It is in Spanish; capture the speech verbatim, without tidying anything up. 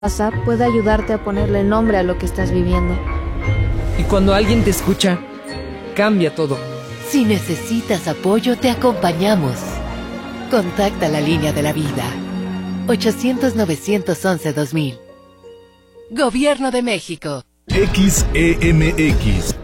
WhatsApp puede ayudarte a ponerle nombre a lo que estás viviendo. Y cuando alguien te escucha, cambia todo. Si necesitas apoyo, te acompañamos. Contacta la línea de la vida. ochocientos, novecientos once, dos mil. Gobierno de México. X E M X